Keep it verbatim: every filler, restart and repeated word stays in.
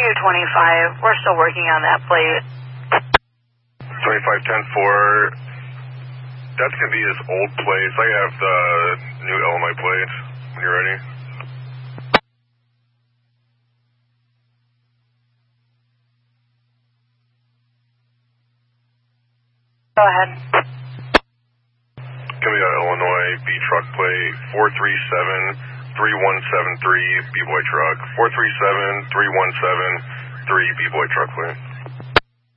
two twenty-five. We're still working on that plate. twenty-five ten four. That's going to be his old place. I have the new L M I plate when you're ready. Go ahead. Coming out of Illinois, B truck plate four three seven three one seven three, B-boy truck. four three seven three one seven three, B-boy truck plate.